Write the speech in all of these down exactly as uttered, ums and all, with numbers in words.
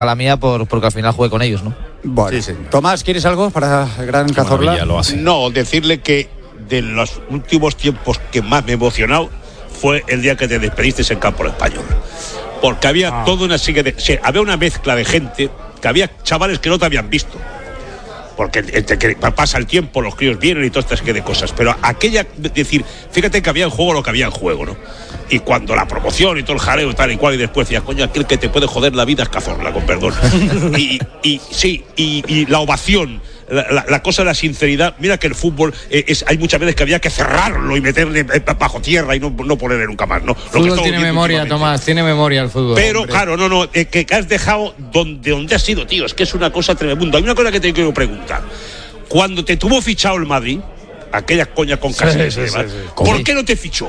a la mía por, porque al final jugué con ellos, ¿no? Bueno, sí, sí. Tomás, ¿quieres algo para el gran Cazorla? No, decirle que de los últimos tiempos que más me he emocionado fue el día que te despediste en Campo Español. Porque había ah. toda una serie de, o sea, había una mezcla de gente, que había chavales que no te habían visto. Porque entre que pasa el tiempo, los críos vienen y toda esta serie de cosas. Pero aquella, decir, fíjate que había en juego lo que había en juego, ¿no? Y cuando la promoción y todo el jaleo y tal y cual, y después decía, coño, aquel que te puede joder la vida es Cazorla, con perdón. y, y sí, y, y la ovación, la, la, la cosa de la sinceridad. Mira que el fútbol eh, es, hay muchas veces que había que cerrarlo y meterle bajo tierra y no, no ponerle nunca más, ¿no? El fútbol tiene memoria, Tomás, tiene memoria el fútbol. Pero hombre. claro, no, no, eh, que, que has dejado donde, donde has sido, tío, es que es una cosa tremenda. Hay una cosa que te quiero preguntar. Cuando te tuvo fichado el Madrid, aquella coña con Cáceres, sí, sí, sí, sí. ¿por qué no te fichó?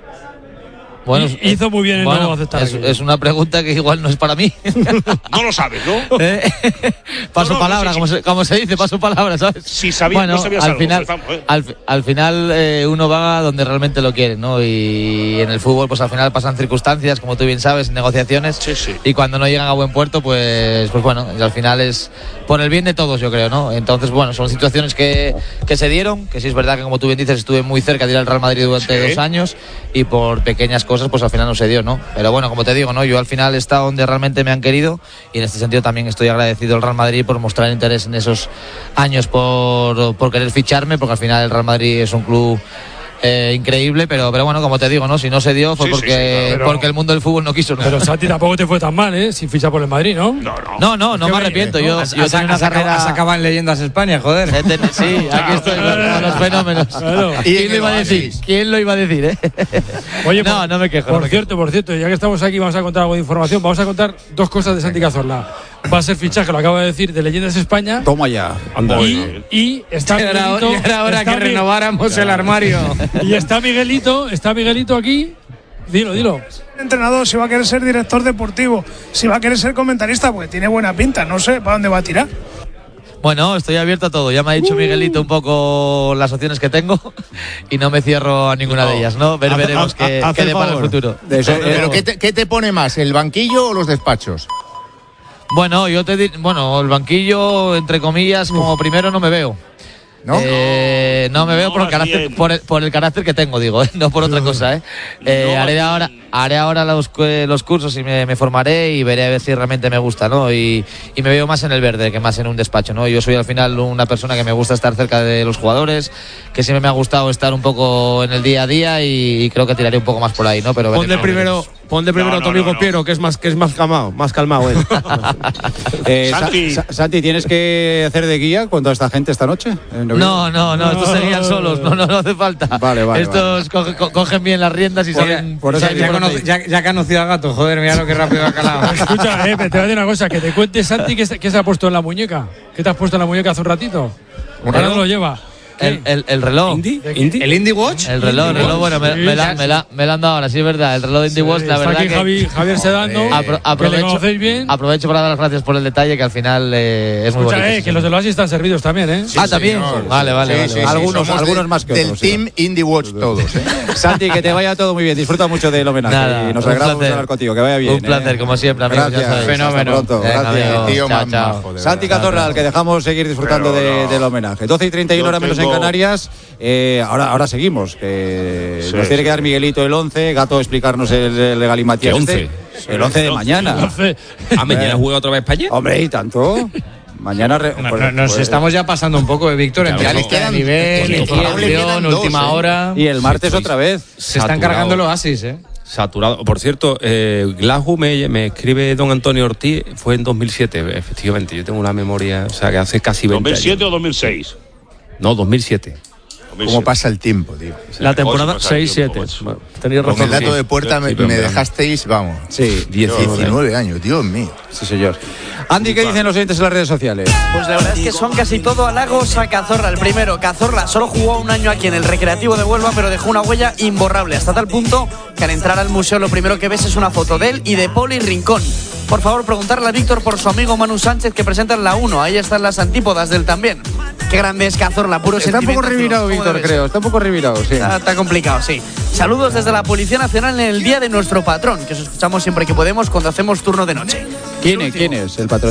Bueno, hizo muy bien el bueno, nuevo aceptar. Es, es una pregunta que igual no es para mí. No lo sabes, ¿no? ¿Eh? Paso no, no, palabra, no sé como, si, se, como se dice, paso palabra, ¿sabes? Si sabía, bueno, no sabías al algo, final, pues vamos, ¿eh? al, al final eh, uno va donde realmente lo quiere, ¿no? Y en el fútbol, pues al final pasan circunstancias, como tú bien sabes, negociaciones. Sí, sí. Y cuando no llegan a buen puerto, pues, pues bueno, al final es por el bien de todos, yo creo, ¿no? Entonces, bueno, son situaciones que, que se dieron, que sí es verdad que, como tú bien dices, estuve muy cerca de ir al Real Madrid durante sí. dos años y por pequeñas cosas, pues al final no se dio, ¿no? Pero bueno, como te digo, ¿no? Yo al final he estado donde realmente me han querido y en este sentido también estoy agradecido al Real Madrid por mostrar interés en esos años por, por querer ficharme, porque al final el Real Madrid es un club Eh, increíble, pero, pero bueno, como te digo, ¿no? Si no se dio fue sí, porque, sí, sí, claro, pero, porque el mundo del fútbol no quiso, ¿no? Pero Santi tampoco te fue tan mal, ¿eh? Sin fichar por el Madrid, ¿no? No, no. No, no, no me arrepiento. Yo, has, yo has, tengo una has carrera. Has acabado en Leyendas España, joder. Sí, aquí estoy con los fenómenos. Claro. ¿Quién lo iba a decir? ¿Quién lo iba a decir, eh? Oye, no, por, no me quejo. Por no me cierto, quejo. por cierto, ya que estamos aquí, vamos a contar algo de información. Vamos a contar dos cosas de Santi Cazorla. Va a ser fichaje, lo acabo de decir, de Leyendas España. Toma ya. Anda, y, y está ya era, Miguelito. Ya era hora está que renováramos el armario. Y está Miguelito, está Miguelito aquí. Dilo, dilo. Entrenador, si va a querer ser director deportivo, si va a querer ser comentarista, porque tiene buena pinta, no sé para dónde va a tirar. Bueno, estoy abierto a todo. Ya me ha dicho Miguelito un poco las opciones que tengo y no me cierro a ninguna no. de ellas, ¿no? Ver, veremos qué depara el futuro. De eso, ¿Pero qué te, qué te pone más, el banquillo o los despachos? Bueno, yo te digo, bueno, el banquillo, entre comillas, como primero no me veo. ¿No? Eh, no me veo no, por, el carácter, por, el, por el carácter que tengo, digo, ¿eh? No por otra cosa, ¿eh? eh no, haré ahora, haré ahora los, los cursos y me, me formaré y veré a ver si realmente me gusta, ¿no? Y, y me veo más en el verde que más en un despacho, ¿no? Yo soy al final una persona que me gusta estar cerca de los jugadores, que siempre me ha gustado estar un poco en el día a día y, y creo que tiraré un poco más por ahí, ¿no? Pero ponle primero, ponle primero no, no, a tu amigo no, no. Piero, que es más que es más calmado, más calmado, ¿eh? eh Santi. Sa Santi, ¿tienes que hacer de guía con toda esta gente esta noche? No, no, no, estos serían solos, no, no, no hace falta. Vale, vale. Estos vale. Co cogen bien las riendas y por, saben. Por eso ya, ya, conoce, ya, ya conocido al gato, joder, mira lo que rápido ha calado. Escucha, eh, te voy a decir una cosa, que te cuentes, Santi, ¿qué, ¿qué se ha puesto en la muñeca? ¿Qué te has puesto en la muñeca hace un ratito? Ahora no lo lleva. El, el, el reloj. ¿Indie? ¿Indie? ¿El Indie Watch? El reloj, el reloj, bueno, me, me, la, me, la, me la han dado ahora, sí es verdad. El reloj de Indie Watch, sí, la verdad aquí que. Javi, Javier Sedano, apro aprovecho, que le conocéis bien. Aprovecho para dar las gracias por el detalle, que al final eh, es Escucha, muy bonito. Eh, que los de los Oasis están servidos también, ¿eh? Sí, ah, también. Sí, vale, vale, sí, vale. Sí, vale. Sí, algunos algunos de, más que del otros. Del Team sí. Indie Watch todos, ¿eh? Santi, que te vaya todo muy bien. Disfruta mucho del homenaje. Nada, y nos alegramos de hablar contigo. Que vaya bien. Un placer, eh. como siempre, amigos. Gracias. Ya sabéis. Fenómeno. Hasta pronto. Venga, gracias. Tío, chao, más chao. majo, Santi Cazorla, al que dejamos seguir disfrutando de, del homenaje. doce y treinta y uno, hora menos en Canarias. Eh, ahora, ahora seguimos. Que sí, nos tiene sí. que dar Miguelito el once. Gato, explicarnos el, el Galimatías. once? El once de mañana. ¿A mañana juega otra vez España? Hombre, ¿y tanto? Mañana re, no, pues, no, nos pues, estamos ya pasando un poco de Víctor entre claro, no. nivel, Inquieción, última dos, hora. Y el martes sí, otra vez. Se están cargando los Oasis, ¿eh? Saturado. Por cierto, eh, Glasgow me, me escribe don Antonio Ortiz, fue en dos mil siete, efectivamente. Yo tengo una memoria, o sea, que hace casi veinte años. ¿dos mil siete o dos mil seis? No, dos mil siete. ¿Cómo pasa el tiempo, tío? La temporada seis siete. Tenéis razón. Con el dato de puerta me, me dejasteis, vamos. Sí, diecinueve años, Dios mío. Sí, señor. Andy, ¿qué dicen los oyentes en las redes sociales? Pues la verdad es que son casi todo halagos a Cazorla. El primero, Cazorla solo jugó un año aquí en el Recreativo de Huelva, pero dejó una huella imborrable, hasta tal punto que al entrar al museo lo primero que ves es una foto de él y de Poli Rincón. Por favor, preguntarle a Víctor por su amigo Manu Sánchez, que presenta en la uno. Ahí están las antípodas del también. Qué grande es Cazorla, puro está sentimiento. Está un poco revirado, Víctor, creo. Está un poco revirado, sí. Está, está complicado, sí. Saludos desde la Policía Nacional en el Día de nuestro patrón, que os escuchamos siempre que podemos cuando hacemos turno de noche. ¿Quién es? ¿Quién es el patrón?